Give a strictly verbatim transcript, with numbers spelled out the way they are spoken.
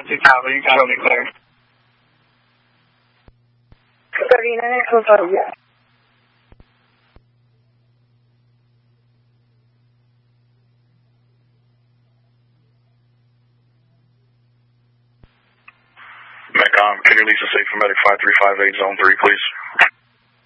two Tower, you got on me clear. thirty-nine, confirm, yeah. Macom, can you release a safe for medic five three five eight, zone three, please?